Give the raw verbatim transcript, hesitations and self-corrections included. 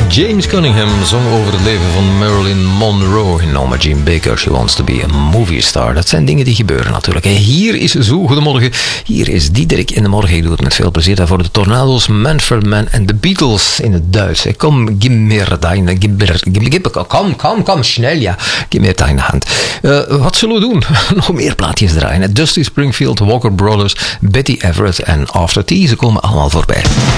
James Cunningham zong over het leven van Marilyn Monroe. Norma Jean Baker, she wants to be a movie star. Dat zijn dingen die gebeuren natuurlijk. Hier is Zo Goedemorgen. Hier is Diederik in de morgen. Ik doe het met veel plezier. Daarvoor de Tornado's, Manfred Mann en de Beatles in het Duits. Kom, gib mir deine, gib, gib, gib, kom, kom, kom, snel, ja. Gib mir deine hand. Uh, wat zullen we doen? Nog meer plaatjes draaien. Dusty Springfield, Walker Brothers, Betty Everett en After Tea. Ze komen allemaal voorbij.